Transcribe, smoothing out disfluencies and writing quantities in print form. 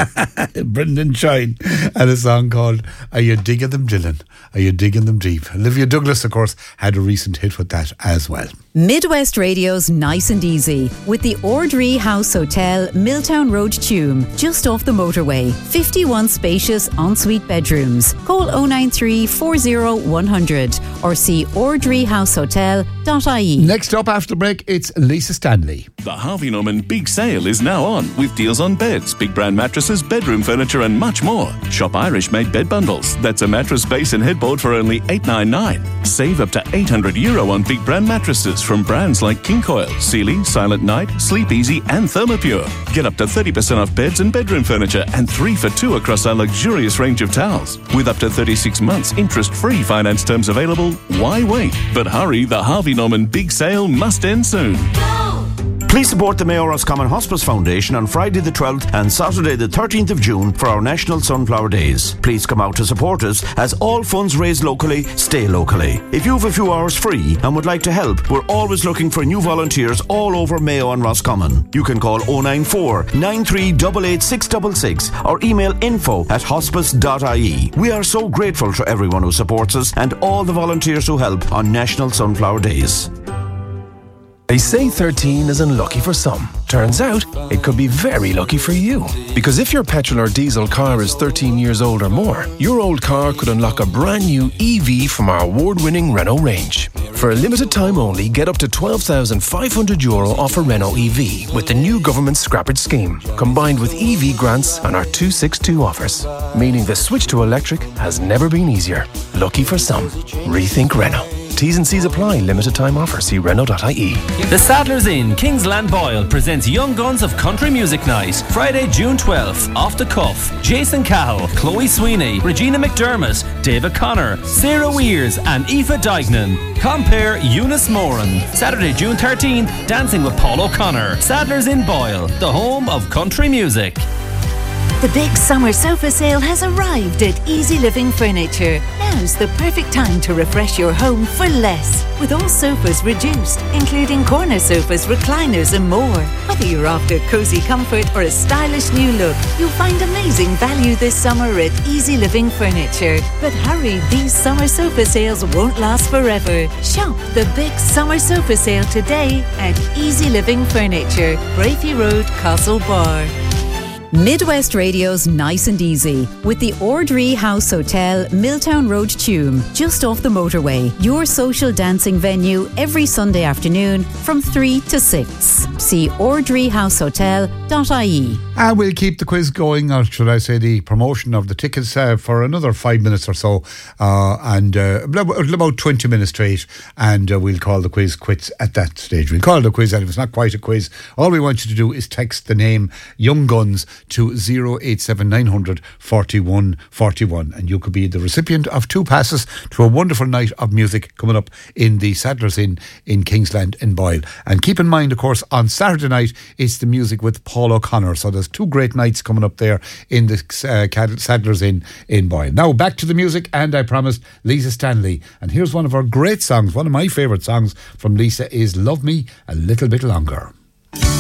Brendan Shine, and a song called Are You Digging Them, Dylan? Are You Digging Them Deep? Olivia Douglas, of course, had a recent hit with that as well. Midwest Radio's Nice and Easy with the Ordree House Hotel, Milltown Road, Tuam, just off the motorway. 51 spacious ensuite bedrooms. Call 093 40 100 or see ordreehousehotel.ie. Next up after the break, it's Lisa Stanley. The Harvey Norman Big Sale is now on with deals on beds, big brand mattresses, bedroom furniture and much more. Shop Irish-made bed bundles. That's a mattress base and headboard for only $8.99. Save up to €800 on big brand mattresses from brands like King Coil, Sealy, Silent Night, Sleep Easy and Thermopure. Get up to 30% off beds and bedroom furniture and 3 for 2 across our luxurious range of towels. With up to 36 months interest-free finance terms available, why wait? But hurry, the Harvey Norman Big Sale must end soon. Please support the Mayo Roscommon Hospice Foundation on Friday the 12th and Saturday the 13th of June for our National Sunflower Days. Please come out to support us as all funds raised locally stay locally. If you have a few hours free and would like to help, we're always looking for new volunteers all over Mayo and Roscommon. You can call 094 9388 666 or email info@hospice.ie. We are so grateful to everyone who supports us and all the volunteers who help on National Sunflower Days. They say 13 is unlucky for some. Turns out, it could be very lucky for you. Because if your petrol or diesel car is 13 years old or more, your old car could unlock a brand new EV from our award-winning Renault range. For a limited time only, get up to €12,500 off a Renault EV with the new government scrappage scheme, combined with EV grants and our 262 offers. Meaning the switch to electric has never been easier. Lucky for some. Rethink Renault. T's and C's apply. Limited time offer. See Renault.ie. The Sadler's Inn, Kingsland Boyle presents Young Guns of Country Music Night. Friday, June 12th. Off the Cuff. Jason Cahill, Chloe Sweeney, Regina McDermott, David Connor, Sarah Weers and Aoife Dignan. Compare Eunice Moran. Saturday, June 13th. Dancing with Paul O'Connor. Sadler's Inn Boyle, the home of country music. The big summer sofa sale has arrived at Easy Living Furniture. Now's the perfect time to refresh your home for less. With all sofas reduced, including corner sofas, recliners and more. Whether you're after cosy comfort or a stylish new look, you'll find amazing value this summer at Easy Living Furniture. But hurry, these summer sofa sales won't last forever. Shop the big summer sofa sale today at Easy Living Furniture, Brafey Road, Castlebar. Midwest Radio's Nice and Easy with the Ordree House Hotel, Milltown Road, Tuam, just off the motorway. Your social dancing venue every Sunday afternoon from 3 to 6. See ordreehousehotel.ie. And we'll keep the quiz going, or should I say the promotion of the tickets for another 5 minutes or so, and about 20 minutes straight, and we'll call the quiz quits at that stage. We'll call it a quiz, and if it's not quite a quiz, all we want you to do is text the name Young Guns to 087 900 41 41, and you could be the recipient of 2 passes to a wonderful night of music coming up in the Sadler's Inn in Kingsland in Boyle. And keep in mind, of course, on Saturday night it's the music with Paul O'Connor, so there's 2 great nights coming up there in the Sadler's Inn in Boyle. Now back to the music, and I promised Lisa Stanley, and here's one of her great songs. One of my favourite songs from Lisa is Love Me a Little Bit Longer.